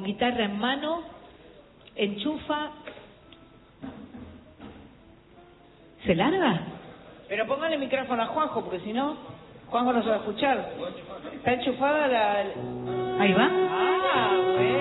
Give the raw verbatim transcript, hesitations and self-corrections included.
guitarra en mano, enchufa. ¿Se larga? Pero póngale el micrófono a Juanjo, porque si no, Juanjo no se va a escuchar. Está enchufada la... Ahí va. Ah, bueno.